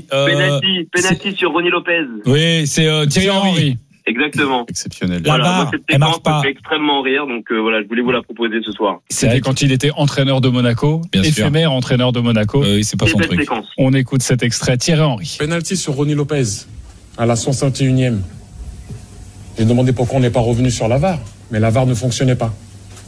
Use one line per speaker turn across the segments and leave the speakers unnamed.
Penalty sur Ronnie Lopez.
Oui, c'est Thierry Henry.
Exactement.
Exceptionnel.
Voilà, moi, cette
elle marche
séquence
pas.
me fait extrêmement rire, donc voilà, je voulais vous la proposer ce soir.
C'était quand il était entraîneur de Monaco,
Bien sûr.
éphémère entraîneur de Monaco.
C'est pas
C'est
son
belle
truc.
séquence.
On écoute cet extrait. Thierry Henry.
Penalty sur Ronnie Lopez à la 61e. J'ai demandé pourquoi on n'est pas revenu sur la VAR, mais la VAR ne fonctionnait pas.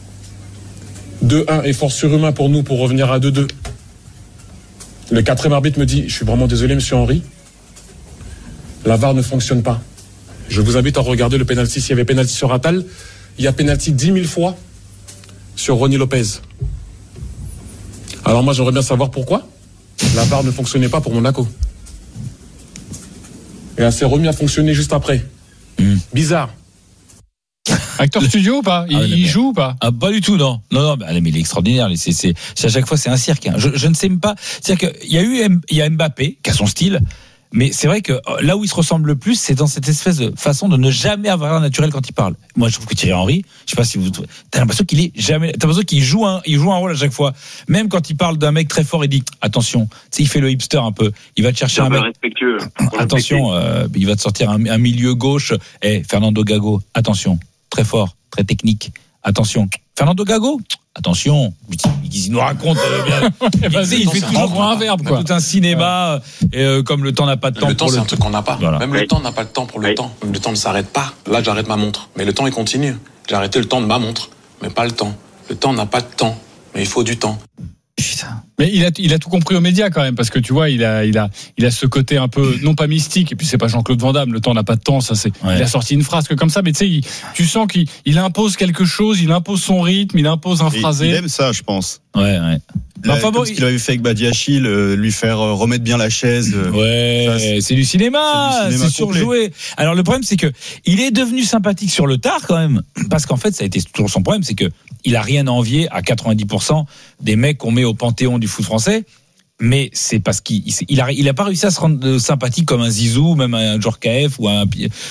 2-1, effort surhumain pour nous pour revenir à 2-2. Le 4e arbitre me dit, je suis vraiment désolé monsieur Henry, la VAR ne fonctionne pas. Je vous invite à regarder le penalty. S'il y avait penalty sur Attal, il y a penalty 10 000 fois sur Ronnie Lopez. Alors moi j'aimerais bien savoir pourquoi la VAR ne fonctionnait pas pour Monaco. Et elle s'est remis à fonctionner juste après. Bizarre.
Acteur studio ou pas? Il joue ou pas?
Ah, pas du tout, non. Non, mais il est extraordinaire. C'est à chaque fois, c'est un cirque. Hein. Je ne sais même pas. C'est-à-dire qu'il y a Mbappé, qui a son style. Mais c'est vrai que là où il se ressemble le plus, c'est dans cette espèce de façon de ne jamais avoir l'air naturel quand il parle. Moi, je trouve que Thierry Henry, je sais pas si vous, t'as l'impression t'as l'impression qu'il joue un rôle à chaque fois. Même quand il parle d'un mec très fort, il dit, attention, tu sais, il fait le hipster un peu. Il va te chercher un mec.
Respectueux.
Attention, il va te sortir un milieu gauche. Fernando Gago, attention, très fort, très technique. Attention. Fernando Gago, attention, il nous raconte il fait toujours
un verbe, quoi.
Tout un cinéma, comme le temps n'a pas de temps.
Le temps, c'est un truc qu'on n'a pas.
Voilà.
Même le temps n'a pas le temps pour le temps. Même le temps ne s'arrête pas. Là, j'arrête ma montre. Mais le temps, il continue. J'ai arrêté le temps de ma montre, mais pas le temps. Le temps n'a pas de temps, mais il faut du temps.
Putain.
Mais il a tout compris aux médias quand même, parce que tu vois, il a ce côté un peu, non pas mystique, et puis c'est pas Jean-Claude Van Damme, le temps n'a pas de temps, ça c'est,
ouais.
Il a sorti une phrase comme ça, mais tu sais, tu sens qu'il impose quelque chose, il impose son rythme, il impose un phrasé.
Il aime ça, je pense.
Ouais.
Comme ce qu'il avait fait avec Badiachil, lui faire remettre bien la chaise.
Ouais, c'est du cinéma, c'est surjoué. Alors le problème, c'est que il est devenu sympathique sur le tard quand même, parce qu'en fait, ça a été toujours son problème, c'est que il a rien à envier à 90% des mecs qu'on met au panthéon du foot français. Mais c'est parce qu'il a pas réussi à se rendre sympathique comme un Zizou, même un Djorkaeff ou un.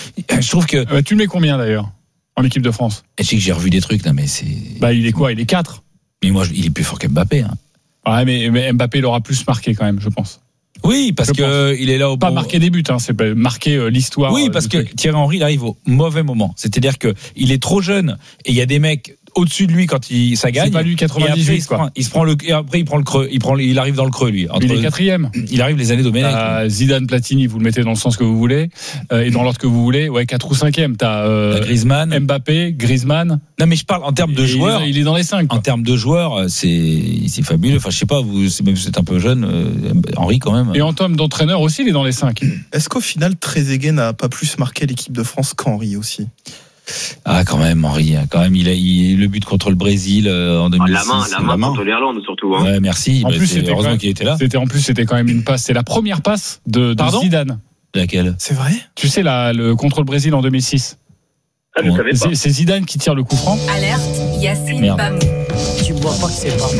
Je trouve que.
Tu le mets combien d'ailleurs en équipe de France?
Je sais que j'ai revu des trucs là, mais c'est.
Il est quoi? Il est 4.
Mais moi, il est plus fort qu'Mbappé. Hein.
Ouais, mais Mbappé l'aura plus marqué quand même, je pense.
Oui, parce que il est là au
pas marqué des buts, hein, c'est marqué l'histoire.
Oui, parce que Thierry Henry il arrive au mauvais moment. C'est-à-dire que il est trop jeune et il y a des mecs au-dessus de lui quand ça gagne.
C'est pas lui 98
quoi. Il prend le creux. Il arrive dans le creux lui.
Il est 4e.
Il arrive les années Domenech.
Zidane, Platini, vous le mettez dans le sens que vous voulez et dans l'ordre que vous voulez. Ouais, 4 ou 5e. T'as
Griezmann,
Mbappé, Griezmann.
Non mais je parle en termes de joueurs.
Il est dans les 5.
En termes de joueurs, c'est fabuleux. Enfin, je sais pas, vous êtes un peu jeune, Henry quand même.
Et en termes d'entraîneur aussi, il est dans les 5.
Est-ce qu'au final, Trezeguet n'a pas plus marqué l'équipe de France qu'Henry aussi?
Ah, quand même, Henry. Quand même, il a le but contre le Brésil en 2006.
La main contre l'Irlande surtout. Hein.
Ouais, merci.
En plus,
heureusement qu'il était là.
C'était quand même une passe. C'est la première passe de Zidane.
Laquelle?
C'est vrai?
Tu sais, le contre le Brésil en 2006.
Ah, je savais pas.
C'est Zidane qui tire le coup franc.
Alerte, Yacine Bamou.
Tu vois pas que c'est pas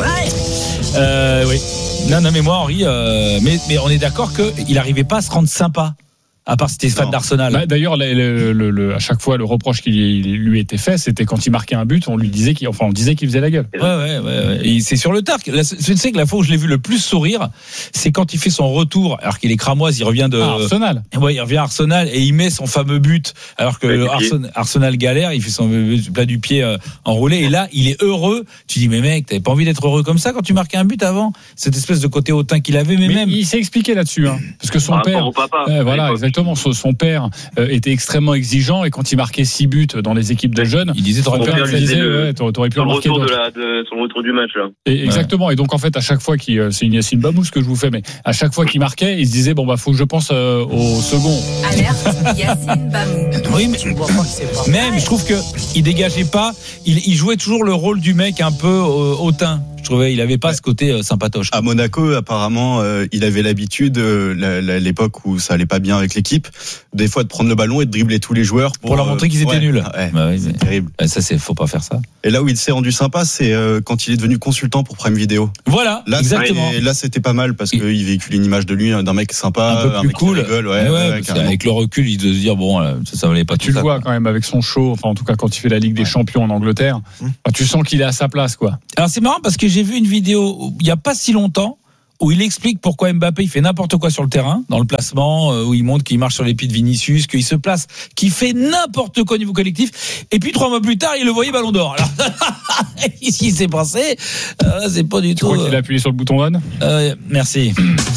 vrai?
Oui. Non, mais moi, Henry, mais on est d'accord qu'il n'arrivait pas à se rendre sympa. À part si c'était fan d'Arsenal.
D'ailleurs, à chaque fois, le reproche qui lui était fait, c'était quand il marquait un but, on disait qu'il faisait la gueule.
Ouais. Et c'est sur le tard. Tu sais que la fois où je l'ai vu le plus sourire, c'est quand il fait son retour, alors qu'il est cramoise, il revient de
Arsenal.
Ouais, il revient à Arsenal et il met son fameux but, alors que Arsenal galère, il fait son plat du pied enroulé. Et là, il est heureux. Tu dis, mais mec, t'avais pas envie d'être heureux comme ça quand tu marquais un but avant? Cette espèce de côté hautain qu'il avait, mais même.
Il s'est expliqué là-dessus, hein, parce que son père. Voilà, exactement. Son père était extrêmement exigeant et quand il marquait 6 buts dans les équipes de jeunes,
il disait t'aurais pu
en marquer d'autres.
Son retour du match là.
Exactement. Et donc en fait à chaque fois c'est une Yacine Bamou ce que je vous fais, mais à chaque fois qu'il marquait, il se disait faut que je pense au second.
Alerte, Yacine Bamou.
Oui, mais tu vois pas que c'est pas. Même je trouve que il dégageait pas. Il jouait toujours le rôle du mec un peu hautain. Je trouvais il avait pas ce côté sympatoche.
À Monaco, apparemment, il avait l'habitude, l'époque où ça allait pas bien avec l'équipe, des fois de prendre le ballon et de dribbler tous les joueurs
pour leur montrer qu'ils étaient nuls.
C'est terrible.
Ça, faut pas faire ça.
Et là où il s'est rendu sympa, c'est quand il est devenu consultant pour Prime Video.
Voilà,
là,
exactement.
Là, c'était pas mal parce qu'il véhicule une image de lui, d'un mec sympa,
un peu plus cool.
Qui rigole,
avec le recul, il doit se dire ça valait pas tout ça.
Tu le vois quand même avec son show, en tout cas quand il fait la Ligue des Champions en Angleterre, tu sens qu'il est à sa place, quoi.
Alors c'est marrant parce que j'ai vu une vidéo il y a pas si longtemps où il explique pourquoi Mbappé il fait n'importe quoi sur le terrain, dans le placement, où il montre qu'il marche sur les pieds de Vinicius, qu'il se place, qu'il fait n'importe quoi au niveau collectif. Et puis 3 mois plus tard, il le voyait Ballon d'Or. Alors, ce qui s'est passé, c'est pas du tout.
Tu crois qu'il a appuyé sur le bouton on?
Merci.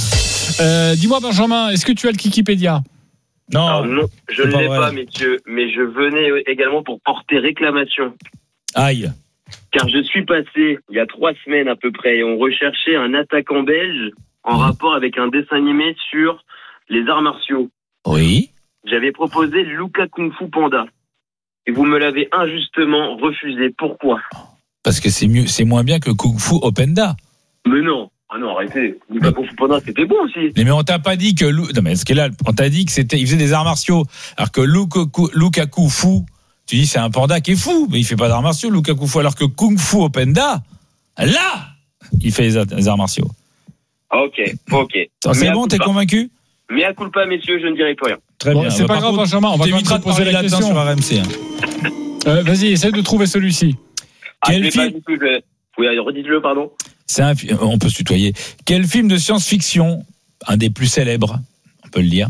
Dis-moi Benjamin, est-ce que tu as le Kikipédia?
Non. Alors, non, je ne l'ai pas, messieurs, mais je venais également pour porter réclamation.
Aïe.
Car je suis passé, il y a 3 semaines à peu près, et on recherchait un attaquant belge en rapport avec un dessin animé sur les arts martiaux.
Oui.
J'avais proposé Luka Kung Fu Panda. Et vous me l'avez injustement refusé. Pourquoi ?
Parce que c'est moins bien que Kung Fu Openda.
Mais non. Ah non, arrêtez. Luka Kung Fu Panda, c'était bon aussi.
Mais on t'a pas dit que non mais ce qu'il a, on t'a dit que il faisait des arts martiaux. Alors que Luka Kung Fu, tu dis c'est un panda qui est fou, mais il fait pas d'arts martiaux Luka Kung Fu, alors que Kung Fu Openda, là, il fait les arts martiaux.
Ok.
C'est bon, t'es convaincu ?
Mea culpa, messieurs, je ne dirai plus rien.
Très bien.
C'est pas grave, Benjamin, on va te poser la question
sur RMC.
Vas-y, essaie de trouver celui-ci.
Quel film ?
Oui, redites-le, pardon.
On peut se tutoyer. Quel film de science-fiction, un des plus célèbres, on peut le dire,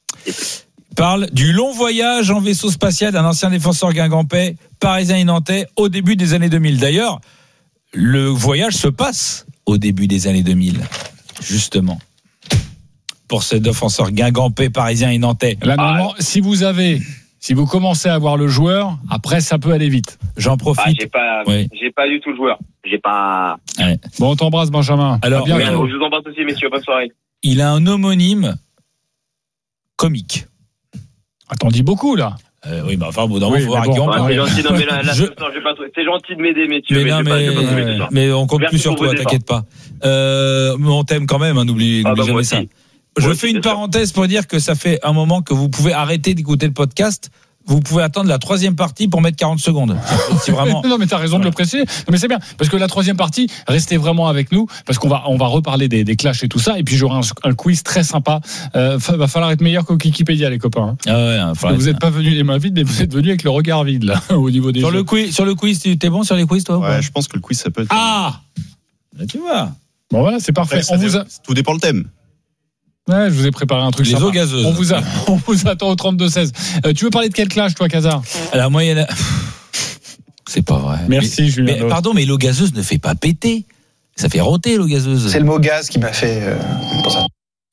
parle du long voyage en vaisseau spatial d'un ancien défenseur guingampais, parisien et nantais, au début des années 2000. D'ailleurs, le voyage se passe au début des années 2000, justement. Pour ce défenseur guingampais, parisien et nantais.
Là, normalement, si vous commencez à voir le joueur, après, ça peut aller vite.
J'en profite.
J'ai pas du tout le joueur.
Ouais.
Bon, on t'embrasse, Benjamin.
Alors, je vous embrasse aussi, messieurs. Bonne soirée.
Il a un homonyme comique.
T'en dis beaucoup, là.
Oui, bah enfin, bon, faut voir qui on parle.
C'est gentil, non, mais là, c'est gentil de m'aider, messieurs.
Mais on compte plus sur toi, t'inquiète pas. On t'aime quand même, n'oublie jamais ça. Je fais une parenthèse pour dire que ça fait un moment que vous pouvez arrêter d'écouter le podcast. Vous pouvez attendre la 3e partie pour mettre 40 secondes. C'est vraiment...
Non, mais t'as raison de le préciser. Non, mais c'est bien. Parce que la 3e partie, restez vraiment avec nous. Parce qu'on va reparler des clashs et tout ça. Et puis, j'aurai un quiz très sympa. Va falloir être meilleur qu'au Wikipédia, les copains. Vous n'êtes pas venus les mains vides, mais vous êtes venus avec le regard vide, là, au niveau des
sur le quiz, t'es bon sur les quiz, toi?
Ouais, je pense que le quiz, ça peut être.
Ah! Là, tu vois.
Bon, voilà, c'est parfait.
Tout dépend le thème.
Ouais, je vous ai préparé un truc.
Les eaux gazeuses.
On vous attend au 32-16. Tu veux parler de quel clash, toi, Casar?
Alors, moi, il y en a... C'est pas vrai.
Merci, Julien.
Mais, pardon, mais l'eau gazeuse ne fait pas péter. Ça fait rôter, l'eau gazeuse.
C'est le mot gaz qui m'a fait pour ça.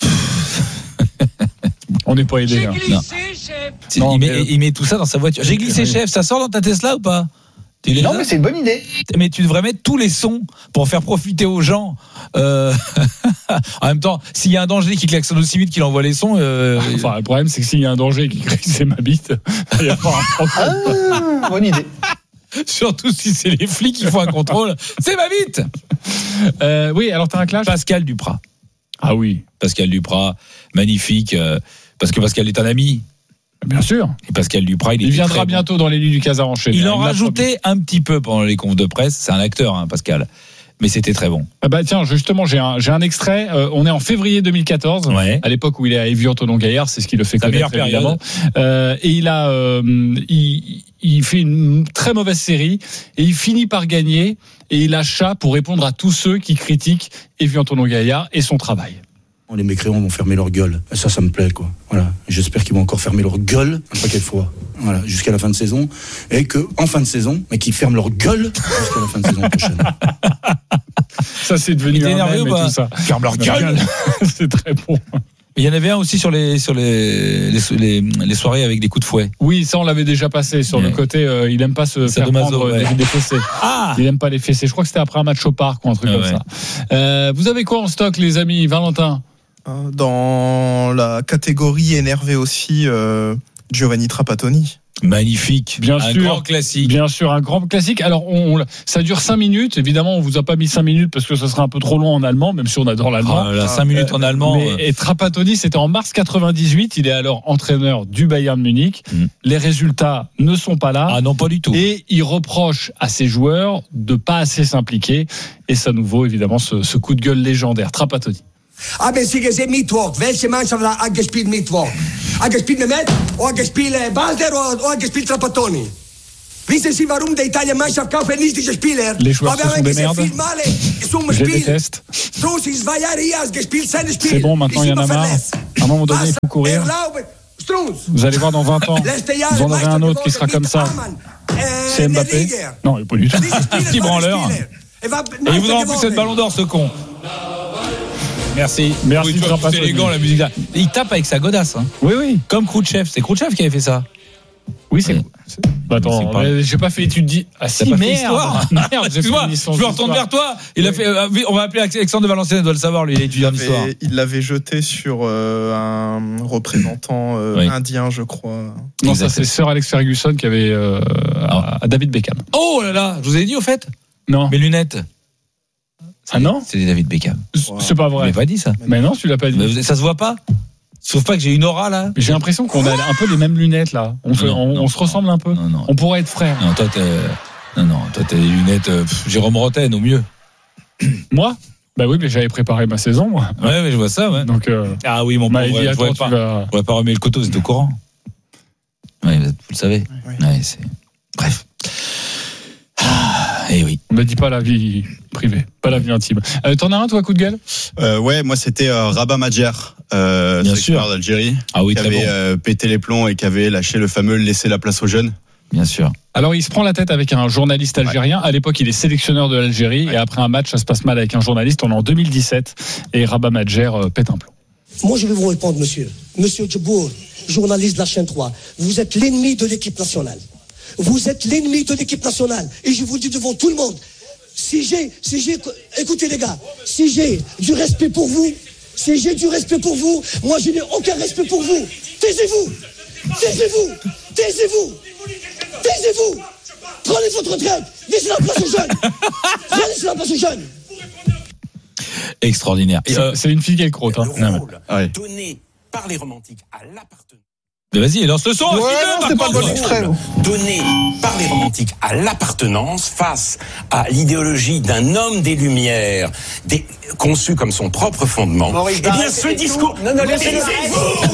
On n'est pas aidé.
Non. Il met tout ça dans sa voiture. J'ai glissé, chef. Ça sort dans ta Tesla ou pas?
Non, mais c'est une bonne idée.
Mais tu devrais mettre tous les sons pour faire profiter aux gens. En même temps, s'il y a un danger qui klaxonne aussi vite qu'il envoie les sons.
Enfin, le problème, c'est que s'il y a un danger qui crie c'est ma bite, il y a pas un problème.
Bonne idée.
Surtout si c'est les flics qui font un contrôle. C'est ma bite.
Oui, alors t'as un clash.
Pascal Duprat.
Ah oui.
Pascal Duprat, magnifique. Parce que Pascal est un ami.
Bien sûr.
Et Pascal Duprat, il
viendra bientôt dans les lits du Casar enchaîné.
Il en rajoutait un petit peu pendant les confs de presse. C'est un acteur, Pascal. Mais c'était très bon.
Tiens, justement, j'ai un extrait. On est en février 2014, à l'époque où il est à Évian-Thonon-Gaillard, c'est ce qui le fait connaître évidemment. Et il fait une très mauvaise série et il finit par gagner et il a chat pour répondre à tous ceux qui critiquent Évian-Thonon-Gaillard et son travail.
Les mécréants vont fermer leur gueule. Ça me plaît, quoi. Voilà. J'espère qu'ils vont encore fermer leur gueule un paquet de fois. Voilà. Jusqu'à la fin de saison. Et en fin de saison, mais qu'ils ferment leur gueule jusqu'à la fin de saison prochaine.
Ça, c'est devenu
énervé ou pas?
Tout ça.
Ferme leur gueule.
C'est très bon.
Il y en avait un aussi sur les soirées avec des coups de fouet.
Oui, ça on l'avait déjà passé sur le côté. Il aime pas se faire prendre des fessées. Il aime pas les fessées. Je crois que c'était après un match au parc ou un truc comme ça. Vous avez quoi en stock, les amis, Valentin?
Dans la catégorie énervé aussi, Giovanni Trapattoni.
Magnifique,
bien sûr,
grand classique.
Bien sûr, un grand classique. Alors, ça dure 5 minutes. Évidemment, on vous a pas mis 5 minutes parce que ça serait un peu trop long en allemand, même si on adore l'allemand.
5 minutes en allemand.
Et Trapattoni, c'était en mars 98. Il est alors entraîneur du Bayern Munich. Les résultats ne sont pas là.
Ah non, pas du tout.
Et il reproche à ses joueurs de pas assez s'impliquer. Et ça nous vaut évidemment ce coup de gueule légendaire. Trapattoni.
Haben Sie gesehen Mittwoch? Welche Mannschaft hat gespielt Mittwoch? Hat gespielt Mehmet? Oder gespielt Balder? Oder gespielt Trapattoni? Wissen Sie, warum die Italien Mannschaft kaufen nicht diese Spieler?
Les joueurs, ce sont des merdes. Je les déteste. C'est bon, maintenant il y en a marre. À un moment donné, il faut courir. Vous allez voir dans 20 ans, vous en aurez un autre qui sera comme ça. C'est Mbappé. Non, il n'est pas du tout.
Un petit branleur. Et il voudra en plus être ballon d'or, ce con. Merci.
Merci.
C'est élégant, la musique là. Il tape avec sa godasse. Hein.
Oui.
Comme Khrouchtchev. C'est Khrouchtchev qui avait fait ça.
Oui, c'est. Attends, j'ai pas fait étude. Ah si, merde.
Excuse-moi, je me retourne vers toi. Il a fait. On va appeler Alexandre de Valenciennes, il doit le savoir, lui, il est étudiant d'histoire.
Il l'avait jeté sur un représentant indien, je crois.
Non, ça c'est Sir Alex Ferguson qui avait à David Beckham.
Oh là là, je vous ai dit au fait.
Non.
Mes lunettes.
Ah non.
C'est David Beckham.
C'est pas vrai.
Tu m'as pas dit ça.
Mais non, tu l'as pas dit.
Mais ça se voit pas. Sauf pas que j'ai une aura là.
J'ai l'impression qu'on a un peu les mêmes lunettes là. On se ressemble un peu.
Non.
On pourrait être frères.
Non, toi t'as des lunettes Jérôme Rotten au mieux.
Moi ? Bah oui, mais j'avais préparé ma saison moi.
Ouais, mais je vois ça. Ouais.
Donc
ah oui, mon pauvre, je pourrais pas remettre le couteau, c'est au courant. Ouais, vous le savez. Ouais, c'est. Bref. Eh oui.
On ne dit pas la vie privée, pas la vie intime. T'en as un, toi, coup de gueule ?
Ouais, moi c'était Rabat Madjer, sélectionneur d'Algérie, qui avait pété les plombs et qui avait lâché le fameux laisser la place aux jeunes.
Bien sûr.
Alors, il se prend la tête avec un journaliste algérien. À l'époque, il est sélectionneur de l'Algérie. Et après un match, ça se passe mal avec un journaliste. On est en 2017. Et Rabat Madjer pète un plomb.
Moi, je vais vous répondre, monsieur. Monsieur Djibour, journaliste de la chaîne 3. Vous êtes l'ennemi de l'équipe nationale. Vous êtes l'ennemi de l'équipe nationale. Et je vous le dis devant tout le monde. Écoutez les gars, si j'ai du respect pour vous, moi je n'ai aucun respect pour vous. Taisez-vous. Prenez votre retraite. Laissez la place aux jeunes.
Extraordinaire.
C'est une fille qui est crotte.
Donné par les romantiques à l'appartenance.
Mais vas-y, lance le son.
C'est pas le bon extrême. Donné par les romantiques à l'appartenance face à l'idéologie d'un homme des Lumières, conçu comme son propre fondement.
Maurice,
eh bien, ce discours.
Non, laissez-le.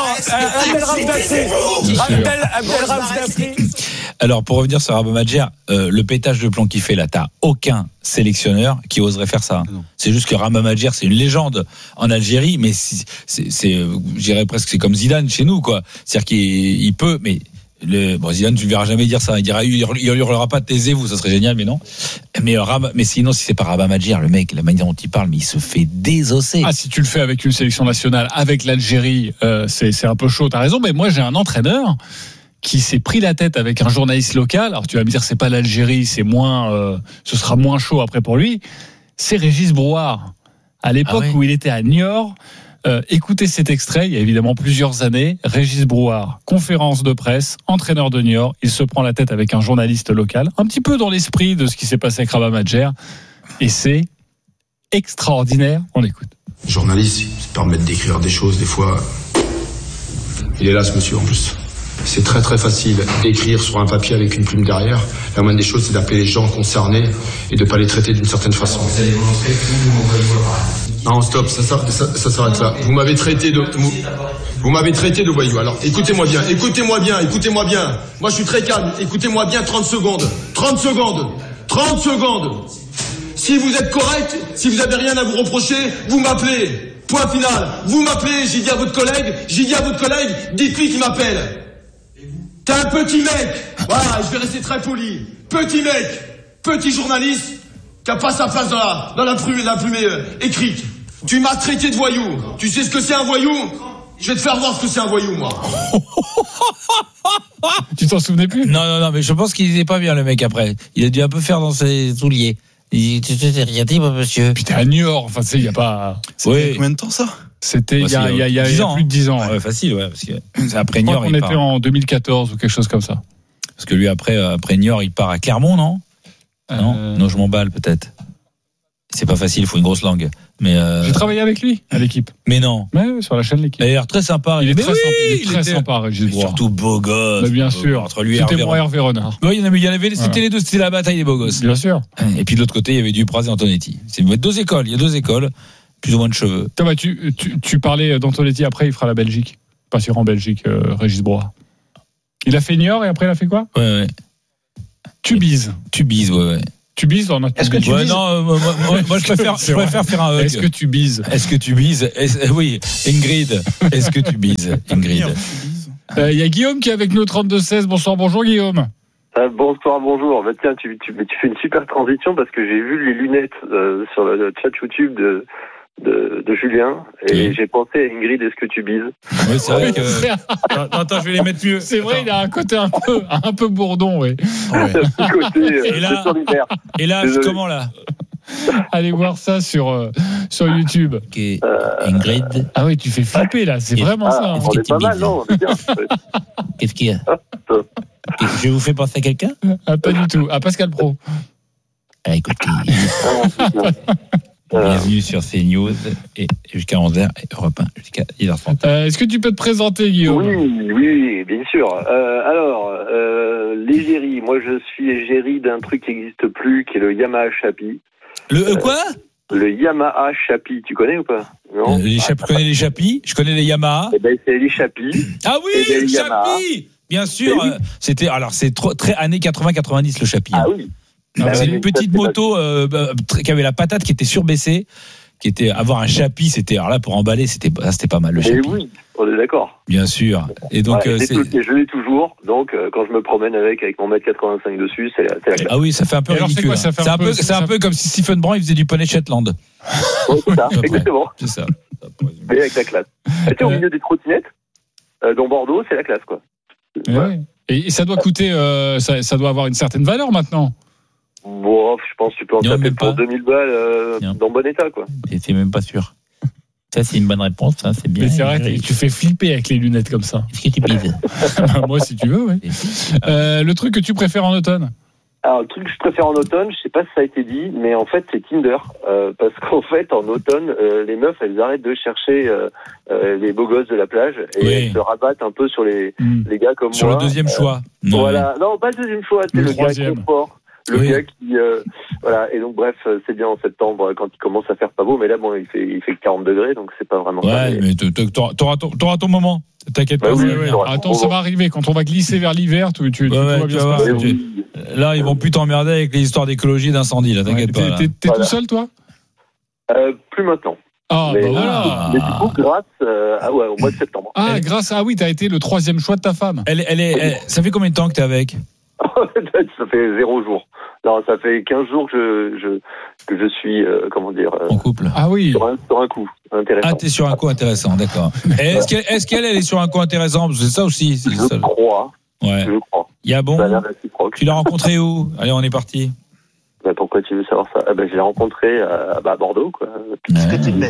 Non.
Alors, pour revenir sur Rabat Madjer, le pétage de plomb qu'il fait là, t'as aucun sélectionneur qui oserait faire ça. Non. C'est juste que Rabat Madjer, c'est une légende en Algérie, mais je dirais presque c'est comme Zidane chez nous, quoi. C'est-à-dire qu'il peut, mais Zidane, tu ne verras jamais dire ça. Il dira, il hurlera pas taisez-vous, ça serait génial, mais non. Mais sinon, si c'est pas Rabat Madjer, le mec, la manière dont il parle, mais il se fait désosser.
Ah, si tu le fais avec une sélection nationale, avec l'Algérie, c'est un peu chaud. T'as raison, mais moi j'ai un entraîneur qui s'est pris la tête avec un journaliste local. Alors tu vas me dire, c'est pas l'Algérie, ce sera moins chaud après pour lui. C'est Régis Brouard. À l'époque où il était à Niort. Écoutez cet extrait, il y a évidemment plusieurs années. Régis Brouard, conférence de presse, entraîneur de Niort. Il se prend la tête avec un journaliste local, un petit peu dans l'esprit de ce qui s'est passé avec Rabat Madjer. Et c'est extraordinaire. On écoute.
Les journalistes, ils se permettent d'écrire des choses, des fois. Il est là, ce monsieur, en plus. C'est très très facile d'écrire sur un papier avec une plume derrière. La moindre des choses, c'est d'appeler les gens concernés et de ne pas les traiter d'une certaine façon. Vous allez vous montrer que non, stop, ça s'arrête là. Vous m'avez traité de voyou. Alors, écoutez-moi bien. Moi, je suis très calme. Écoutez-moi bien 30 secondes. 30 secondes. Si vous êtes correct, si vous n'avez rien à vous reprocher, vous m'appelez. Point final. Vous m'appelez, j'ai dit à votre collègue, dites-lui qu'il m'appelle. T'es un petit mec. Voilà, je vais rester très poli. Petit mec, petit journaliste, qui a pas sa place dans la plume écrite. Tu m'as traité de voyou. Tu sais ce que c'est un voyou ? Je vais te faire voir ce que c'est un voyou, moi.
Tu t'en souvenais plus ?
Non, mais je pense qu'il n'était pas bien, le mec, après. Il a dû un peu faire dans ses souliers. Tu t'es rien dit, mon monsieur.
Puis t'es à Niort, enfin, tu sais, il n'y a pas.
C'était combien de temps, ça ?
C'était il y a plus de 10 ans.
Ouais, facile, ouais, parce que c'est après Niort.
On était en 2014 ou quelque chose comme ça.
Parce que lui, après Niort, il part à Clermont, non ? Non, je m'emballe, peut-être. C'est pas facile, il faut une grosse langue. Mais
j'ai travaillé avec lui à l'équipe.
Mais non.
Ouais, sur la chaîne L'équipe.
Il a l'air très sympa.
Il est très sympa, Régis Brouard.
Surtout beau gosse.
Mais bien sûr.
Entre lui
c'était moi Hervé Renard.
Oui, il y en avait. C'était les deux. C'était la bataille des beaux gosses.
Bien sûr.
Et puis de l'autre côté, il y avait Dupraz et Antonetti. Il y a deux écoles, plus ou moins de cheveux.
Thomas, tu parlais d'Antonetti. Après, il fera la Belgique. Pas sûr en Belgique, Régis Brouard. Il a fait Niort et après, il a fait quoi ?
Ouais.
Tu bises, ouais. Tu bises dans notre.
Est-ce que tu bises?
Non, moi je préfère faire un hug.
Est-ce que tu bises?
Oui, Ingrid. Est-ce que tu bises, Ingrid?
Il y a Guillaume qui est avec nous, 32-16. Bonjour Guillaume.
Bonsoir, bonjour. Bah, tiens, tu fais une super transition parce que j'ai vu les lunettes sur le chat YouTube de Julien et j'ai pensé à Ingrid, est-ce que tu bises?
Oui, c'est vrai que. Attends, je vais les mettre mieux.
C'est vrai, il a un côté un peu bourdon, oui.
Et là, comment là?
Allez voir ça sur YouTube.
Okay. Ingrid.
Ah oui, tu fais flipper là, c'est vraiment ça.
On est pas mal, non?
Qu'est-ce qu'il y a? Je vous fais penser à quelqu'un?
Pas du tout. À Pascal Pro.
Écoutez. Bienvenue sur CNews et jusqu'à 11h et Europe 1 jusqu'à 10h30.
Est-ce que tu peux te présenter, Guillaume?
Oui, bien sûr. L'égérie. Moi, je suis égérie d'un truc qui n'existe plus, qui est le Yamaha Chapi.
Quoi?
Le Yamaha Chapi. Tu connais ou pas? Non.
Je connais les Chapis. Je connais les Yamaha.
Eh ben, c'est les Chapis.
Ah oui, les Chapis. Bien sûr. C'est très années 80-90 le Chapi.
Ah oui.
C'est une petite moto qui avait la patate, qui était surbaissée, qui était avoir un Chapi, c'était alors là pour emballer, c'était pas mal le Chapi.
Oui, on est d'accord.
Bien sûr. Et donc
je l'ai toujours. Donc quand je me promène avec mon 1m85 dessus, c'est la classe.
Ah oui, ça fait un peu ridicule. C'est un peu comme si Stephen Brun il faisait du poney Shetland.
Ouais, c'est ça, exactement.
C'est ça.
Mais avec la classe. Tu au milieu des trottinettes, dans Bordeaux, c'est la classe quoi.
Ouais. Et ça doit coûter, ça doit avoir une certaine valeur maintenant.
Bon, je pense que tu peux en taper pour 2000 balles dans bon état, quoi.
C'est même pas sûr. Ça, c'est une bonne réponse, ça, c'est bien.
Mais c'est vrai que tu fais flipper avec les lunettes comme ça.
Est-ce que tu bises?
Moi, si tu veux, oui. Le truc que tu préfères en automne?
Alors, le truc que je préfère en automne, je sais pas si ça a été dit, mais en fait, c'est Tinder. Parce qu'en fait, en automne, les meufs, elles arrêtent de chercher les beaux gosses de la plage et elles se rabattent un peu sur les gars comme
sur
moi.
Sur le deuxième choix.
Voilà. Non, pas le deuxième choix, c'est le gars confort. Le gars qui voilà, et donc bref, c'est bien en septembre quand il commence à faire pas beau, mais là bon, il fait 40 degrés, donc c'est pas vraiment ça.
Mais t'auras ton moment. T'inquiète pas.
Attends, ça va arriver quand on va glisser vers l'hiver, tout va bien se passer.
Là, ils vont plus t'emmerder avec les histoires d'écologie et d'incendie, là, t'inquiète pas.
T'es tout seul, toi?
Plus maintenant.
Ah,
mais,
voilà.
Mais du coup, grâce au mois de septembre.
Oui, t'as été le 3e choix de ta femme.
Ça fait combien de temps que t'es avec?
Ça fait 0 jours. Non, ça fait 15 jours que je suis,
en couple.
Ah oui.
Sur un coup intéressant.
Ah, t'es sur un coup intéressant, d'accord. Est-ce qu'elle est sur un coup intéressant? C'est ça aussi.
Je crois.
Ouais.
Je crois.
Il y a bon. Tu l'as rencontré où? Allez, on est parti.
Bah, pourquoi tu veux savoir ça? Je l'ai rencontré à Bordeaux, quoi.
Est-ce que tu le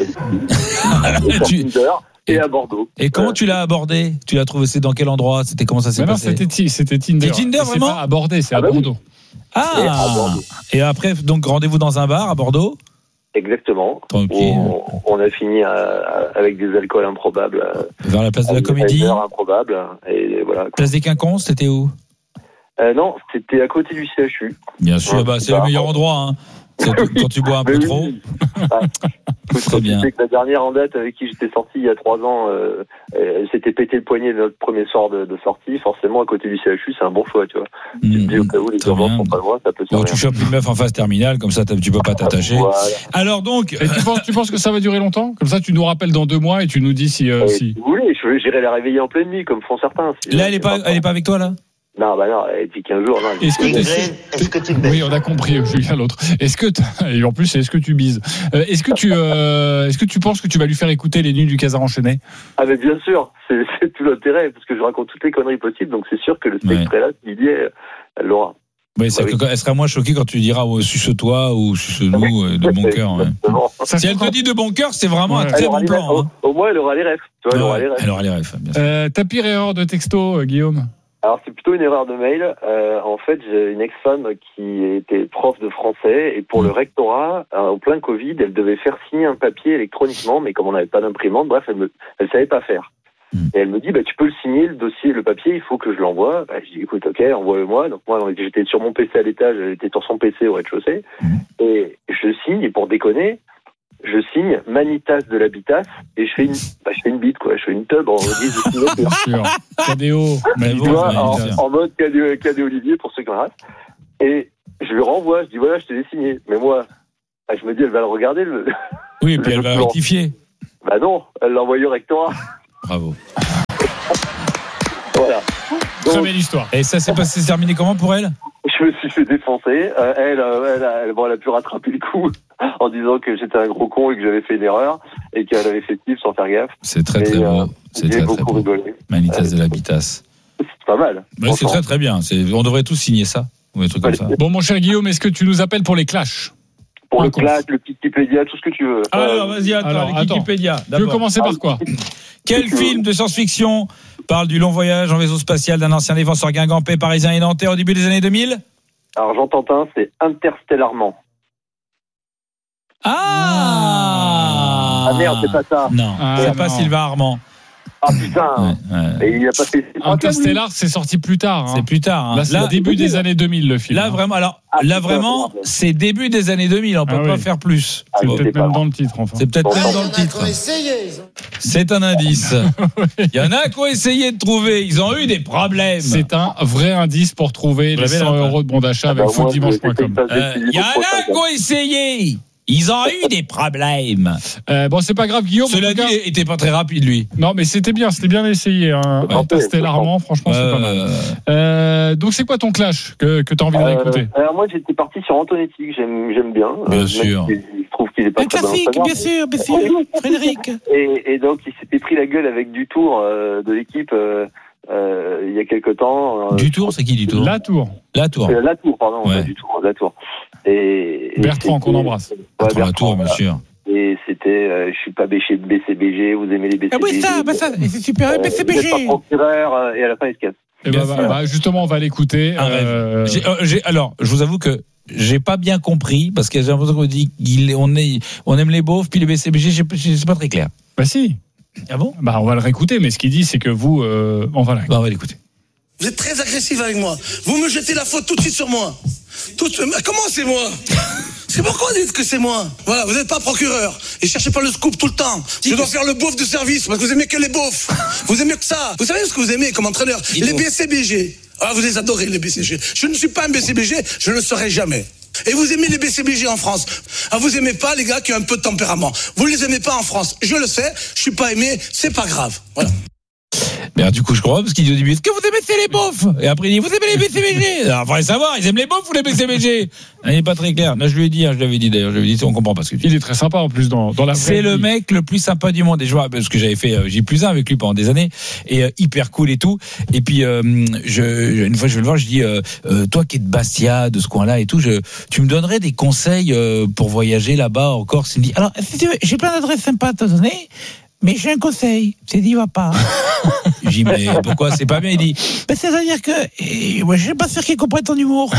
mets?
Et à Bordeaux.
Et comment tu l'as abordé? Tu l'as trouvé? C'est dans quel endroit? C'était comment ça s'est passé?
C'était Tinder.
C'est Tinder vraiment?
C'est pas abordé, c'est à Bordeaux.
Et après, donc rendez-vous dans un bar à Bordeaux?
Exactement. On a fini avec des alcools improbables.
Vers la place de la Comédie.
Improbables. Et voilà.
Place des Quinconces, c'était où?
Non, c'était à côté du CHU.
Bien sûr, c'est le meilleur endroit. Quand tu bois un peu trop. Très bien.
C'est que la dernière en date avec qui j'étais sorti il y a 3 ans, elle s'était pété le poignet de notre premier soir de sortie. Forcément, à côté du CHU, c'est un bon choix, tu vois. Tu te dis au cas où les urgences sont pas loin, ça peut servir.
Tu chopes une meuf en phase terminale, comme ça tu peux pas t'attacher. Voilà. Alors donc,
et tu penses que ça va durer longtemps? Comme ça, tu nous rappelles dans 2 mois et tu nous dis si.
Si vous voulez, j'irai la réveiller en pleine nuit, comme font certains.
Là, elle est pas avec toi là?
Non, depuis 15 jours, non.
Est-ce que tu baises?
Oui, on a compris, Julien, l'autre. Et en plus, est-ce que tu bises? Est-ce que tu penses que tu vas lui faire écouter les nuits du Casar enchaîné?
Ah, mais bien sûr, c'est tout l'intérêt, parce que je raconte toutes les conneries possibles, donc c'est sûr que le spectre est là, ce midi, elle l'aura.
Oui, elle sera moins choquée quand tu diras suce-toi ou suce-nous de bon cœur. Si elle te dit de bon cœur, c'est vraiment un très bon plan.
Au moins, elle aura les rêves.
Elle aura les rêves, bien sûr.
Ta pire erreur de texto, Guillaume?
Alors, c'est plutôt une erreur de mail. En fait, j'ai une ex-femme qui était prof de français et pour le rectorat, en plein Covid, elle devait faire signer un papier électroniquement, mais comme on n'avait pas d'imprimante, bref, elle savait pas faire. Et elle me dit, tu peux le signer, le dossier, le papier, il faut que je l'envoie. Je dis, écoute, ok, envoie-le-moi. Donc moi, j'étais sur mon PC à l'étage, elle était sur son PC au rez-de-chaussée. Et je signe, et pour déconner, je signe Manitas de l'Habitas et je fais une bite, quoi. Je fais une tub en guise de signature.
KDO.
En mode KD Olivier pour ceux qui en restent. Et je lui renvoie, je dis voilà, je te l'ai signé. Mais moi, je me dis, elle va le regarder.
Oui, et puis elle va rectifier.
Bah non, elle l'a envoyé au rectorat.
Bravo.
Voilà.
Très belle histoire.
Et ça s'est terminé comment pour elle?
Je me suis fait défoncer. Elle a pu rattraper le coup en disant que j'étais un gros con et que j'avais fait une erreur et qu'elle avait fait type sans faire gaffe.
C'est très beau. C'est très
beaucoup
beau.
rigolé.
Manitas de l'Habitas.
C'est pas mal.
Ouais, c'est très très bien. On devrait tous signer ça. Ou des trucs comme ça.
Bon, mon cher Guillaume, est-ce que tu nous appelles pour les clashs?
Pour le clash, le Wikipédia, tout ce que tu veux.
Alors, vas-y, attends, Wikipédia.
Tu veux commencer par quoi?
Quel film de science-fiction parle du long voyage en vaisseau spatial d'un ancien défenseur guingampais parisien et nantais au début des années 2000?
Alors, j'entends un, c'est Interstellarment.
Ah
merde, c'est pas ça.
Non, c'est pas Sylvain Armand.
Ah putain.
Ouais.
Et il a pas fait.
Interstellar, c'est sorti plus tard.
C'est plus tard.
Là, c'est début des années 2000 le film.
Là vraiment, c'est début des années 2000. On peut pas faire plus.
C'est peut-être même dans le titre. Enfin.
C'est peut-être même dans le titre. C'est un indice. Il y en a qui ont essayé de trouver. Ils ont eu des problèmes.
C'est un vrai indice pour trouver les 100 € de bon d'achat avec footdimanche.com.
Il y en a qui ont essayé. Ils ont eu des problèmes.
Bon, c'est pas grave, Guillaume.
Cela dit, il était pas très rapide, lui.
Non, mais c'était bien essayé. Interstellarment, franchement, c'est pas mal. Donc, c'est quoi ton clash que tu as envie de réécouter?
Alors, moi, j'étais parti sur Antonetti, que j'aime bien.
Bien sûr.
Je trouve qu'il est pas très
classique, bien sûr, Frédéric.
Et donc, il s'était pris la gueule avec Dutour de l'équipe. Il y a quelque temps.
Dutour, c'est qui Dutour?
Latour,
pardon,
ouais.
pas Dutour, Latour. Et
Bertrand, qu'on embrasse.
Latour, bien sûr.
Et c'était, je suis pas BCBG, vous aimez les BCBG.
Ah oui, ça, c'est super, BCBG.
Vous êtes pas procureur, et à la fin, il se casse.
Justement, on va l'écouter.
Alors, je vous avoue que j'ai pas bien compris, parce que j'ai l'impression qu'on dit on aime les beaufs, puis les BCBG, c'est pas très clair.
Bah si.
Ah bon?
On va le réécouter, mais ce qu'il dit, c'est que vous, on va
l'écouter.
Vous êtes très agressif avec moi. Vous me jetez la faute tout de suite sur moi. Comment c'est moi? C'est pourquoi vous dites que c'est moi? Voilà, vous n'êtes pas procureur. Et cherchez pas le scoop tout le temps. Je dois faire le beauf de service, parce que vous aimez que les beaufs. Vous aimez que ça. Vous savez ce que vous aimez comme entraîneur? Les BCBG. Ah, vous les adorez, les BCBG. Je ne suis pas un BCBG, je ne le serai jamais. Et vous aimez les BCBG en France. Ah, vous aimez pas les gars qui ont un peu de tempérament. Vous les aimez pas en France. Je le sais, je suis pas aimé, c'est pas grave. Voilà.
Mais du coup, je crois, parce qu'il dit au début, est-ce que vous aimez les beaufs? Et après, il dit, vous aimez les BCBG? Alors, il faudrait savoir, ils aiment les beaufs ou les BCBG? Il n'est pas très clair. Là, je lui ai dit, je l'avais dit d'ailleurs, on comprend pas ce que tu dis.
Il est très sympa en plus dans la vraie
C'est le mec le plus sympa du monde. Et je vois, parce que j'avais fait J+1 avec lui pendant des années, et hyper cool et tout. Et puis, une fois, je vais le voir, je dis, toi qui es de Bastia, de ce coin-là et tout, tu me donnerais des conseils pour voyager là-bas en Corse? Il me dit, alors, si tu veux, j'ai plein d'adresses sympas à te donner. Mais j'ai un conseil, c'est d'y va pas. Je dis, mais pourquoi c'est pas bien? Il dit, c'est-à-dire que moi, je suis pas sûr qu'il comprenne ton humour.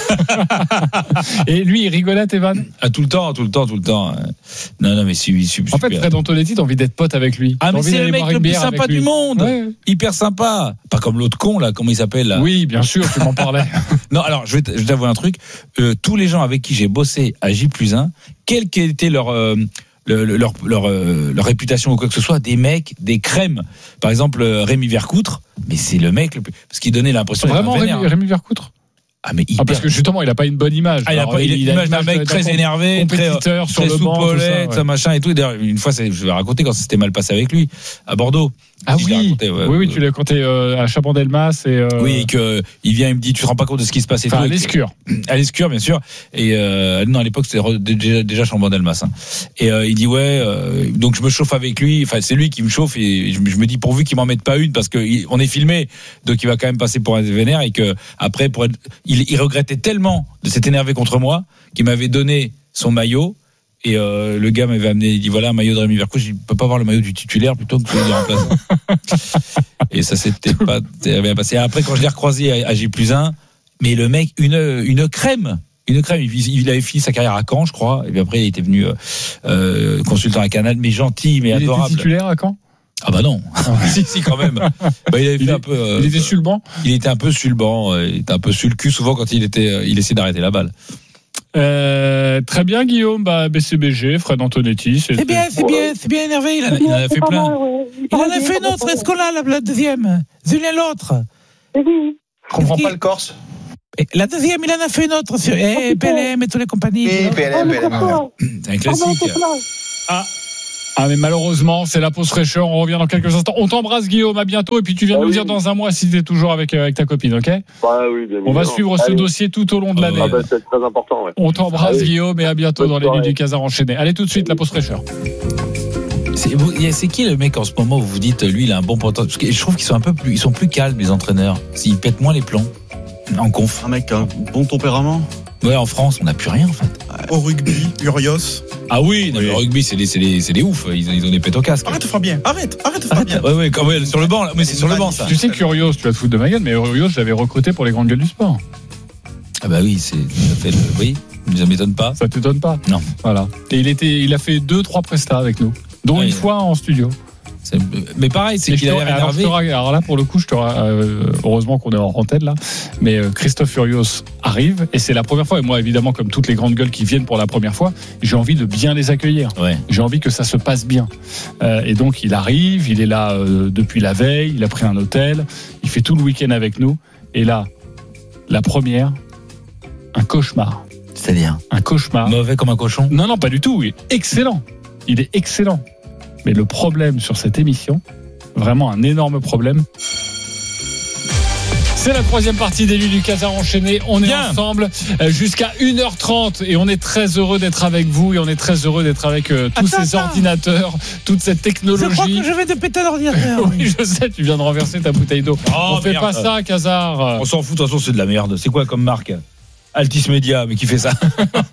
Et lui, il rigolait à tes vannes?
Tout le temps. Non, mais super.
En fait, Fred Antonetti, t'as envie d'être pote avec lui.
Ah, mais c'est le mec le plus sympa du monde. Ouais. Hyper sympa. Pas comme l'autre con, là, comment il s'appelle, là?
Oui, bien sûr, tu m'en parlais.
Non, alors, je vais t'avouer un truc. Tous les gens avec qui j'ai bossé à J+1, quel qu'était leur réputation ou quoi que ce soit, des mecs, des crèmes. Par exemple, Rémi Vercoutre, mais c'est le mec le plus... Parce qu'il donnait l'impression...
Vraiment, Rémi Vercoutre? Parce que justement, il n'a pas une bonne image.
Il a l'image d'un mec très énervé,
compétiteur
très
sur le banc,
soupolette, ça machin et tout. D'ailleurs, une fois, je vais raconter quand ça s'était mal passé avec lui à Bordeaux.
Ah oui, oui, tu l'as raconté à Chabandelmas et
oui, que il vient, il me dit, tu te rends pas compte de ce qui se passe et tout.
À l'Escure,
bien sûr. Et non, à l'époque, c'était déjà Chabandelmas. Hein. Et il dit donc je me chauffe avec lui. Enfin, c'est lui qui me chauffe et je me dis pourvu qu'il m'en mette pas une parce que on est filmé, donc il va quand même passer pour un vénère et que après il regrettait tellement de s'être énervé contre moi qu'il m'avait donné son maillot. Et le gars m'avait amené, il dit voilà un maillot de Rémi Vercoutre, je peux pas avoir le maillot du titulaire plutôt que celui du remplaçant. Et ça s'était pas bien passé. Après quand je l'ai recroisé à J+1, mais le mec une crème. Il avait fini sa carrière à Caen, je crois, et puis après il était venu consultant à Canal, mais gentil, mais adorable.
Il était titulaire à Caen?
Ah bah non. Si quand même. Il avait fait un peu.
Il était sur le banc.
Il était un peu sur le banc. Il était un peu sur le cul souvent quand il essayait d'arrêter la balle.
Très bien Guillaume, BCBG, Fred Antonetti.
C'est bien énervé. Il en a fait plein. Il en a fait une autre. Est-ce qu'on a la deuxième? Julien l'autre.
Je comprends pas le Corse.
Et la deuxième, il en a fait une autre sur PLM et toutes les compagnies.
PLM.
C'est un classique.
Ah mais malheureusement, c'est la pause fraîcheur. On revient dans quelques instants. On t'embrasse Guillaume, à bientôt. Et puis tu viens nous dire dans un mois si t'es toujours avec ta copine, ok ?
Oui, bien
on va suivre ce dossier tout au long de l'année.
C'est très important. Ouais.
On t'embrasse Guillaume et à bientôt dans les nuits du Casar enchaîné. Allez tout de suite, la pause fraîcheur.
C'est qui le mec en ce moment où vous dites lui il a un bon potentiel? Parce que je trouve qu'ils sont plus calmes les entraîneurs. Ils pètent moins les plombs en conf.
Un mec un bon tempérament.
Ouais, en France on n'a plus rien en fait.
Au rugby, Urios.
Ah oui, le rugby c'est des oufs. Ils ont des pètes au casque.
Arrête de faire bien. Arrête de faire bien.
Ouais, quand même, sur le banc là. Mais c'est sur le banc ça.
Tu sais qu'Urios, tu vas te foutre de ma gueule, mais Urios j'avais recruté pour les grandes gueules du sport.
Ah bah oui, ça fait oui. Ça m'étonne pas.
Ça t'étonne pas? Non. Voilà. Et il a fait 2-3 prestats avec nous, dont une fois en studio.
Mais pareil, c'est qu'il a l'air énervé.
Alors là, pour le coup, heureusement qu'on est en antenne là, mais Christophe Furios arrive et c'est la première fois. Et moi, évidemment, comme toutes les grandes gueules qui viennent pour la première fois, j'ai envie de bien les accueillir. Ouais. J'ai envie que ça se passe bien. Et donc, il arrive, il est là depuis la veille, il a pris un hôtel, il fait tout le week-end avec nous. Et là, la première, un cauchemar.
C'est-à-dire
un cauchemar.
Mauvais comme un cochon?
Non, pas du tout. Il est excellent. Mais le problème sur cette émission, vraiment un énorme problème, c'est la troisième partie des Nuits du Casar enchaîné. On est ensemble jusqu'à 1h30 et on est très heureux d'être avec vous et on est très heureux d'être avec tous ces ordinateurs, toute cette technologie.
Je crois que je vais te péter l'ordinateur.
Oui, je sais, tu viens de renverser ta bouteille d'eau. On fait pas ça, Casar.
On s'en fout, de toute façon, c'est de la merde. C'est quoi comme marque? Altis Media, mais qui fait ça?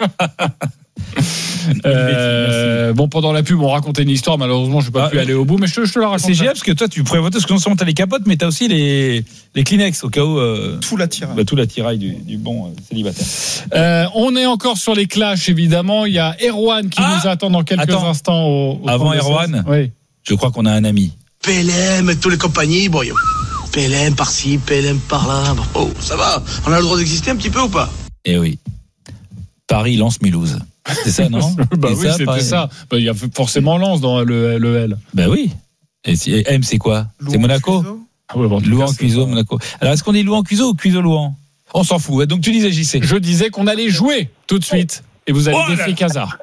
Bon, pendant la pub, on racontait une histoire. Malheureusement, je n'ai pas pu aller au bout, mais je te la raconte.
C'est génial parce que toi, tu pourrais voter parce que non seulement tu as les capotes, mais tu as aussi les Kleenex au cas où.
Tout l'attirail.
Tout l'attirail du bon célibataire.
On est encore sur les clashs, évidemment. Il y a Erwan qui nous attend dans quelques instants.
Avant Erwan,
oui.
Je crois qu'on a un ami.
PLM et toutes les compagnies, bon, PLM par-ci, PLM par-là. Oh, ça va. On a le droit d'exister un petit peu ou pas?
Eh oui. Paris lance Mulhouse. C'est ça, non?
Bah oui, c'était ça. Il y a forcément Lens dans le L.
Bah oui. Et M, c'est quoi? C'est Monaco? Louan, Cuiseau, Monaco. Alors, est-ce qu'on dit Louan, Cuiseau ou Cuiseau-Louan? On s'en fout. Donc, tu disais JC.
Je disais qu'on allait jouer tout de suite. Et vous allez défier Casar.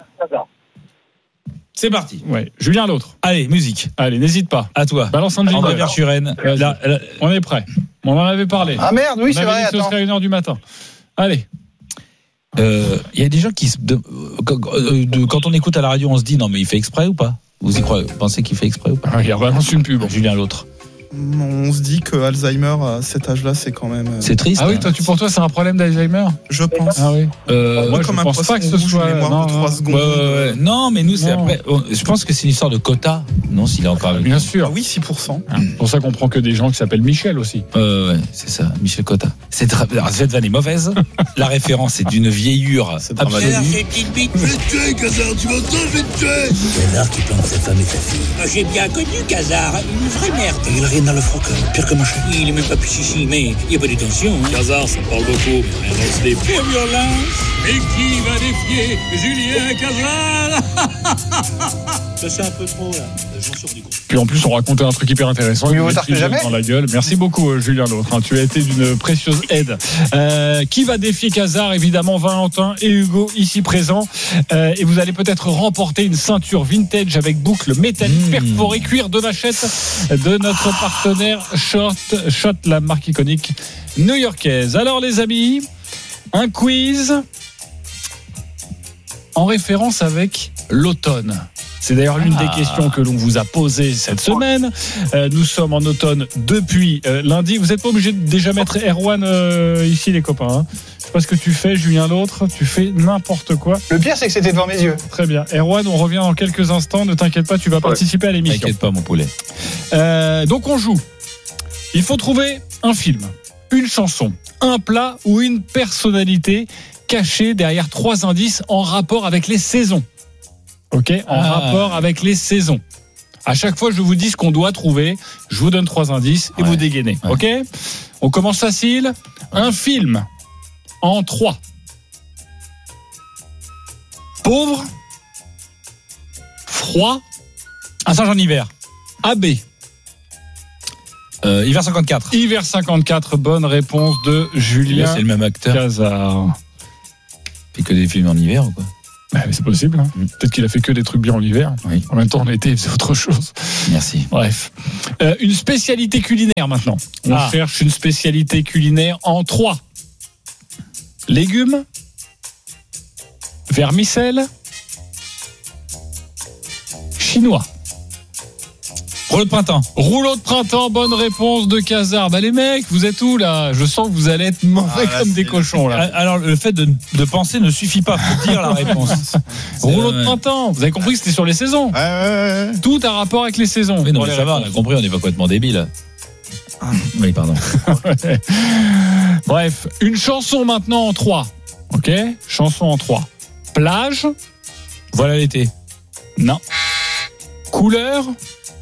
C'est parti.
Ouais. Julien l'autre.
Allez, musique.
Allez, n'hijite pas.
À toi.
Balance un jingle.
André Verschuren.
Là, on est prêt. On en avait parlé.
Ah merde, oui, c'est vrai.
Ce serait 1h du matin. Allez.
Il y a des gens qui quand on écoute à la radio, on se dit non mais il fait exprès ou pas? Vous y croyez? Vous pensez qu'il fait exprès ou pas?
Il y a vraiment une pub.
Julien l'autre.
On se dit que Alzheimer à cet âge-là, c'est quand même.
C'est triste.
Ah oui, pour toi, c'est un problème d'Alzheimer?
Je pense.
Ah oui.
Moi,
je pense pas que ce soit.
Mémoire de 3 secondes.
Non, mais nous, c'est après. Je pense que c'est une histoire de quota. Non, s'il est encore avec.
Bien sûr.
Ah oui, 6%.
C'est pour ça qu'on prend que des gens qui s'appellent Michel aussi.
Ouais, c'est ça, Michel Cotta. Cette vanne est mauvaise. La référence est d'une vieillure absolue.
Petite bite, je vais te tuer, Casar. Tu m'entends, je vais te tuer.
Casar qui plante sa femme et sa fille.
J'ai bien connu Casar, une vraie merde.
Il a rien dans le froc, pire que machin.
Il est même pas pichichi, mais il n'y a pas de tension.
Casar, ça parle beaucoup, mais rien dans ce dé.
Pour violence.
Et qui va défier Julien Casar?
Ça, c'est un peu trop, là. Je m'en suis rendu compte.
Puis en plus, on racontait un truc hyper intéressant.
Mieux vaut tard que jamais.
Dans la gueule. Merci beaucoup, Julien l'autre. Tu as été d'une précieuse aide. Qui va défier Casar? Évidemment, Valentin et Hugo ici présents. Et vous allez peut-être remporter une ceinture vintage avec boucle métallique perforée cuir de vachette de notre partenaire Shot, la marque iconique new-yorkaise. Alors les amis, un quiz en référence avec l'automne. C'est d'ailleurs l'une des questions que l'on vous a posées cette semaine. Nous sommes en automne depuis lundi. Vous n'êtes pas obligé de déjà mettre Erwan ici, les copains. Hein. Je sais pas ce que tu fais, Julien l'autre. Tu fais n'importe quoi.
Le pire, c'est que c'était devant mes yeux.
Très bien. Erwan, on revient dans quelques instants. Ne t'inquiète pas, tu vas participer à l'émission.
T'inquiète pas, mon poulet.
Donc on joue. Il faut trouver un film, une chanson, un plat ou une personnalité cachée derrière 3 indices en rapport avec les saisons. Ok, en rapport avec les saisons. À chaque fois, je vous dis ce qu'on doit trouver. Je vous donne 3 indices et vous dégainez. Ok, on commence facile. Un film en 3. Pauvre, froid,
Un Saint-Jean d'hiver.
AB.
Hiver 54.
Hiver 54, bonne réponse de Julien.
C'est le même acteur.
Cazard.
Il fait que des films en hiver ou quoi?
C'est possible. Hein. Peut-être qu'il a fait que des trucs bien en hiver.
Oui.
En même temps, en été, il faisait autre chose.
Merci.
Bref. Une spécialité culinaire maintenant. On cherche une spécialité culinaire en 3. Légumes, vermicelle, chinois.
Rouleau de printemps.
Rouleau de printemps, bonne réponse de Cazard. Bah les mecs, vous êtes où là? Je sens que vous allez être mauvais comme des cochons là.
Alors le fait de penser ne suffit pas, faut dire la réponse.
Rouleau de printemps, vous avez compris que c'était sur les saisons.
Ouais.
Tout a rapport avec les saisons.
Mais non, mais ça va, on a compris, on n'est pas complètement débile. Oui, pardon.
Bref, une chanson maintenant en 3. Ok? Chanson en 3. Plage.
Voilà l'été.
Non. Couleur.